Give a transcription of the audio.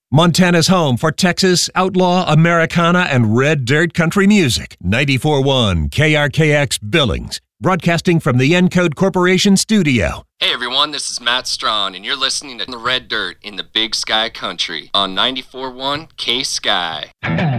Montana's home for Texas, outlaw, Americana, and red dirt country music. 94.1 KRKX Billings, broadcasting from the Encode Corporation studio. Hey everyone, this is Matt Strawn, and you're listening to The Red Dirt in the Big Sky Country on 94.1 K-Sky.